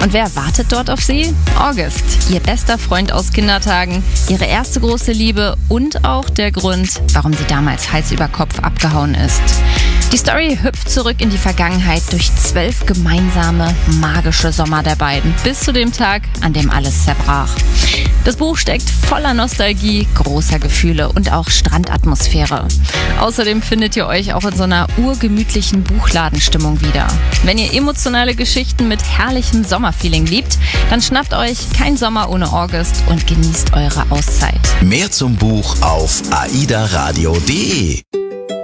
Und wer wartet dort auf sie? August, ihr bester Freund aus Kindertagen, ihre erste große Liebe und auch der Grund, warum sie damals Hals über Kopf abgehauen ist. Die Story hüpft zurück in die Vergangenheit durch 12 gemeinsame, magische Sommer der beiden, bis zu dem Tag, an dem alles zerbrach. Das Buch steckt voller Nostalgie, großer Gefühle und auch Strandatmosphäre. Außerdem findet ihr euch auch in so einer urgemütlichen Buchladenstimmung wieder. Wenn ihr emotionale Geschichten mit herrlichem Sommerfeeling liebt, dann schnappt euch Kein Sommer ohne August und genießt eure Auszeit. Mehr zum Buch auf aidaradio.de.